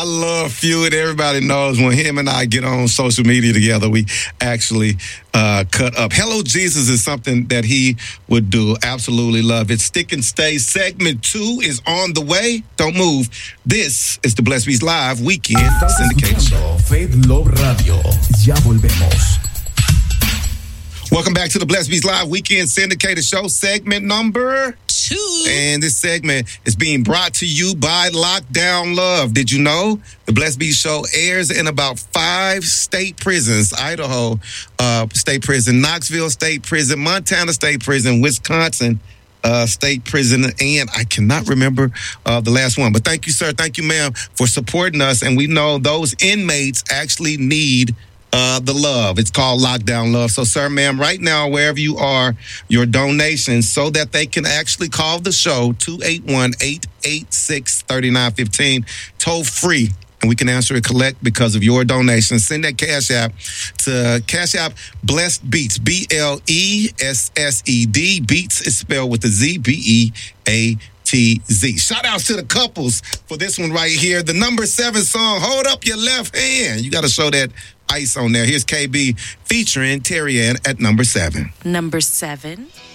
I love Feud. Everybody knows when him and I get on social media together, we actually cut up. Hello, Jesus is something that he would do. Absolutely love it. Stick and Stay segment 2 is on the way. Don't move. This is the Blessed Beats Live Weekend Syndication. Faith Love Radio. Ya volvemos. Welcome back to the Blessed Beats Live Weekend Syndicated Show, segment number 2. And this segment is being brought to you by Lockdown Love. Did you know the Blessed Beats Show airs in about 5 state prisons? Idaho State Prison, Knoxville State Prison, Montana State Prison, Wisconsin State Prison, and I cannot remember the last one. But thank you, sir. Thank you, ma'am, for supporting us. And we know those inmates actually need the love. It's called Lockdown Love. So, sir, ma'am, right now, wherever you are, your donations so that they can actually call the show, 281-886-3915, toll free. And we can answer and collect because of your donations. Send that Cash App to Cash App Blessed Beats, BLESSED. Beats is spelled with a Z, BEATZ. Shout outs to the couples for this one right here. The number 7 song, Hold Up Your Left Hand. You got to show that ice on there. Here's KB featuring Terry Ann at number 7. Number 7.